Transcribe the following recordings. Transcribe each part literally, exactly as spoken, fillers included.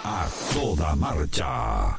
A toda marcha.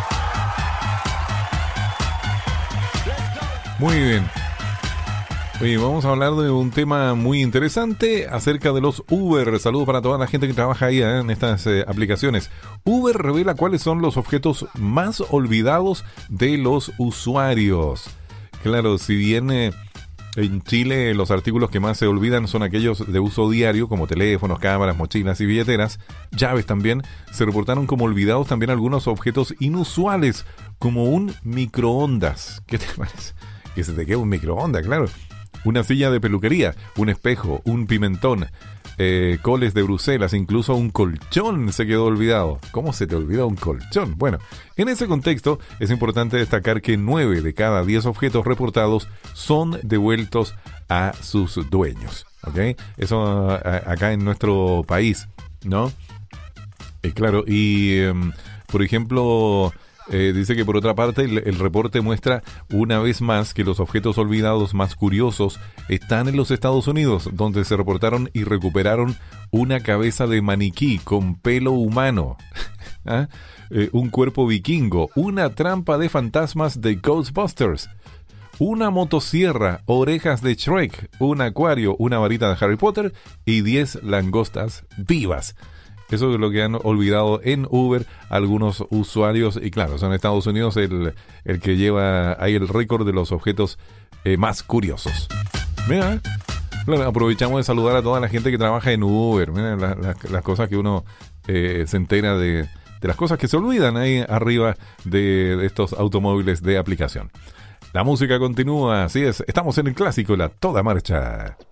Muy bien. Oye, vamos a hablar de un tema muy interesante acerca de los Uber. Saludos para toda la gente que trabaja ahí ¿eh? en estas eh, aplicaciones. Uber revela cuáles son los objetos más olvidados de los usuarios. Claro, si bien eh, en Chile los artículos que más se olvidan son aquellos de uso diario, como teléfonos, cámaras, mochilas y billeteras, llaves también, se reportaron como olvidados también algunos objetos inusuales, como un microondas. ¿Qué te parece? Que se te quede un microondas, claro. Una silla de peluquería, un espejo, un pimentón, eh, coles de Bruselas, incluso un colchón se quedó olvidado. ¿Cómo se te olvida un colchón? Bueno, en ese contexto es importante destacar que nueve de cada diez objetos reportados son devueltos a sus dueños. ¿Ok? Eso a, acá en nuestro país, ¿no? Eh, claro, y eh, por ejemplo... Eh, dice que por otra parte el, el reporte muestra una vez más que los objetos olvidados más curiosos están en los Estados Unidos, donde se reportaron y recuperaron una cabeza de maniquí con pelo humano, ¿Ah? eh, un cuerpo vikingo, una trampa de fantasmas de Ghostbusters, una motosierra, orejas de Shrek, un acuario, una varita de Harry Potter y diez langostas vivas. Eso es lo que han olvidado en Uber algunos usuarios. Y claro, son Estados Unidos el, el que lleva ahí el récord de los objetos eh, más curiosos. Mira, claro, aprovechamos de saludar a toda la gente que trabaja en Uber. Mira la, la, las cosas que uno eh, se entera de, de las cosas que se olvidan ahí arriba de, de estos automóviles de aplicación. La música continúa, así es. Estamos en el clásico, la toda marcha.